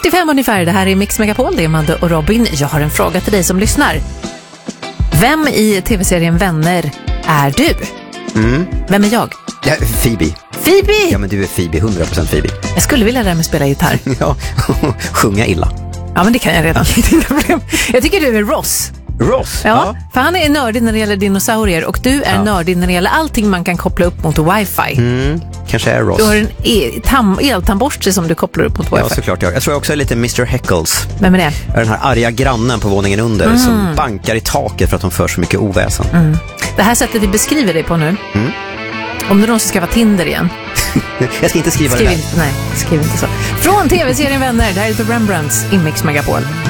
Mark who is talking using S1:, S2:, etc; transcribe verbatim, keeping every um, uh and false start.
S1: åttiofem ungefär, det här är Mix Megapol, det är Madde och Robin. Jag har en fråga till dig som lyssnar. Vem i tv-serien Vänner är du?
S2: Mm.
S1: Vem är jag?
S2: Ja, Phoebe.
S1: Phoebe!
S2: Ja, men du är Phoebe, hundra procent Phoebe.
S1: Jag skulle vilja lära mig spela gitarr.
S2: Ja, sjunga illa.
S1: Ja, men det kan jag redan. Jag tycker du är Ross.
S2: Ross?
S1: Ja,
S2: Ja.
S1: för han är nördig när det gäller dinosaurier och du är
S2: Ja.
S1: nördig när det gäller allting man kan koppla upp mot wifi.
S2: Mm, kanske är Ross.
S1: Du har en e- tam- eltandborste som du kopplar upp mot wifi.
S2: Ja, såklart. Jag, jag tror jag också är lite mister Heckles.
S1: Vem är det?
S2: Jag är den här arga grannen på våningen under mm. som bankar i taket för att de för så mycket oväsen.
S1: Mm. Det här sättet vi beskriver dig på nu.
S2: Mm.
S1: Om du någonsin ska vara Tinder igen.
S2: Jag ska inte skriva
S1: skriv
S2: det där.
S1: inte, nej, skriv inte så. Från tv-serien Vänner, det här är The Rembrandts i Mix Megapol.